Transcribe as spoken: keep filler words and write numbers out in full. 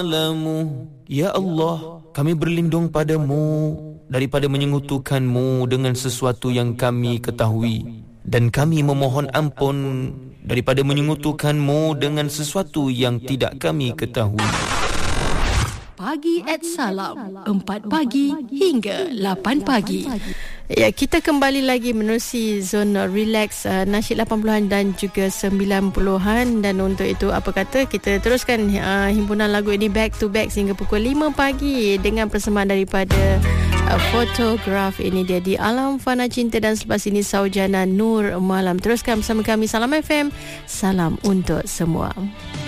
Ya Allah, kami berlindung padamu daripada menyekutukanmu dengan sesuatu yang kami ketahui, dan kami memohon ampun daripada menyekutukanmu dengan sesuatu yang tidak kami ketahui. Pagi at Salam, empat pagi hingga lapan pagi. Ya, kita kembali lagi menerusi zona relax uh, nasyid lapan puluhan dan juga sembilan puluhan. Dan untuk itu, apa kata, kita teruskan uh, himpunan lagu ini back to back sehingga pukul lima pagi dengan persembahan daripada uh, Photograph. Ini dia di Alam Fana Cinta, dan selepas ini Saujana Nur Malam. Teruskan bersama kami. Salam F M, salam untuk semua.